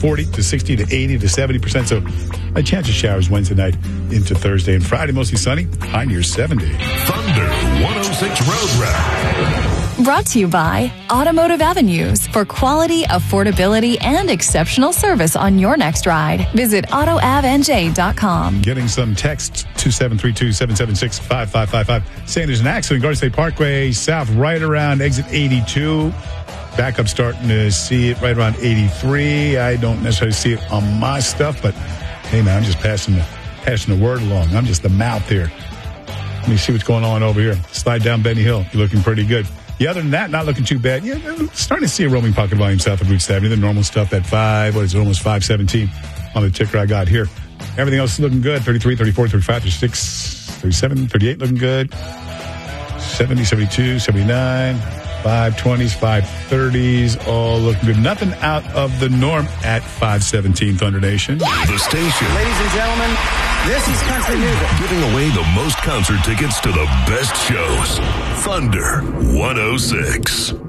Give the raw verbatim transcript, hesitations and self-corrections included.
forty to sixty to eighty to seventy percent. So a chance of showers Wednesday night into Thursday and Friday. Mostly sunny. High near seventy. Thunder one oh six Road Rap. Brought to you by Automotive Avenues for quality, affordability, and exceptional service on your next ride. Visit auto av n j dot com. Getting some text two seven three two, seven seven six, five five five five saying there's an accident Garden State Parkway South right around exit eighty-two. Backup starting to see it right around eighty-three. I don't necessarily see it on my stuff, but hey, man, I'm just passing the, passing the word along. I'm just the mouth here. Let me see what's going on over here. Slide down Benny Hill. You're looking pretty good. Yeah, other than that, not looking too bad. Yeah, I'm starting to see a roaming pocket volume south of Route seventy. The normal stuff at five, what is it, almost five seventeen on the ticker I got here. Everything else is looking good. thirty-three, thirty-four, thirty-five, thirty-six, thirty-seven, thirty-eight looking good. seventy, seventy-two, seventy-nine, five twenties, five thirties, all looking good. Nothing out of the norm at five seventeen Thunder Nation. The station. Ladies and gentlemen, this is country music. Giving away the most concert tickets to the best shows. Thunder one oh six.